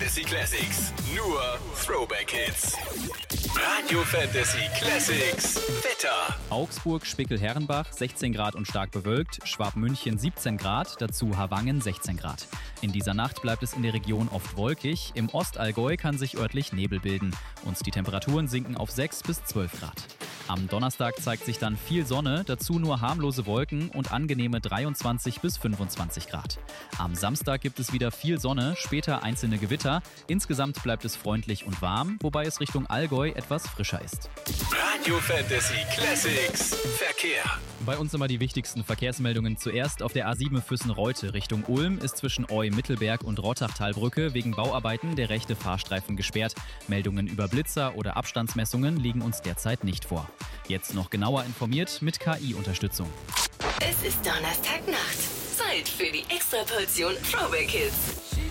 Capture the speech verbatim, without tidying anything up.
Fantasy Classics. Nur Throwback Hits. Radio Fantasy Classics. Wetter. Augsburg, Spickel-Herrenbach sechzehn Grad und stark bewölkt, Schwabmünchen siebzehn Grad, dazu Havangen sechzehn Grad. In dieser Nacht bleibt es in der Region oft wolkig, im Ostallgäu kann sich örtlich Nebel bilden und die Temperaturen sinken auf sechs bis zwölf Grad. Am Donnerstag zeigt sich dann viel Sonne, dazu nur harmlose Wolken und angenehme dreiundzwanzig bis fünfundzwanzig Grad. Am Samstag gibt es wieder viel Sonne, später einzelne Gewitter. Insgesamt bleibt es freundlich und warm, wobei es Richtung Allgäu etwas frischer ist. Radio Fantasy Classics. Verkehr. Bei uns immer die wichtigsten Verkehrsmeldungen. Zuerst auf der A sieben Füssen-Reute Richtung Ulm ist zwischen Eu-Mittelberg und Rottachtalbrücke wegen Bauarbeiten der rechte Fahrstreifen gesperrt. Meldungen über Blitzer oder Abstandsmessungen liegen uns derzeit nicht vor. Jetzt noch genauer informiert mit K I-Unterstützung. Es ist Donnerstagnacht. Zeit für die Extraportion Throwback Hits.